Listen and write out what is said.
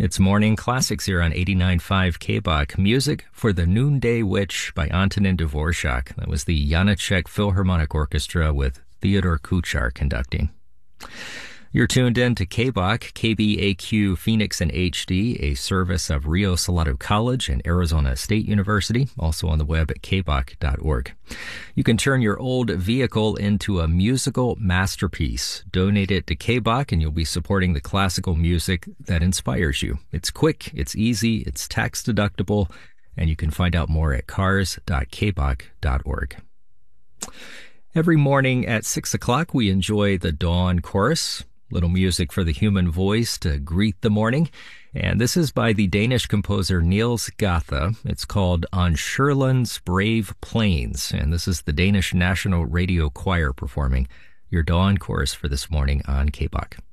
It's Morning Classics here on 89.5 KBOK. Music for the Noonday Witch by Antonin Dvorak. That was the Janacek Philharmonic Orchestra with Theodore Kuchar conducting. You're tuned in to KBOK, KBAQ Phoenix and HD, a service of Rio Salado College and Arizona State University, also on the web at kbok.org. You can turn your old vehicle into a musical masterpiece. Donate it to KBOK and you'll be supporting the classical music that inspires you. It's quick, it's easy, it's tax deductible, and you can find out more at cars.kbok.org. Every morning at 6 o'clock, we enjoy the Dawn Chorus. Little music for the human voice to greet the morning. And this is by the Danish composer Niels Gade. It's called On Sherland's Brave Plains. And this is the Danish National Radio Choir performing your Dawn Chorus for this morning on KBOK.